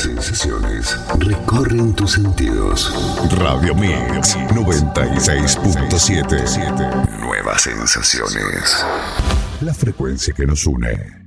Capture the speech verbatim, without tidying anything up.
sensaciones recorren tus sentidos. Radio Mix noventa y seis punto siete. Nuevas sensaciones. La frecuencia que nos une.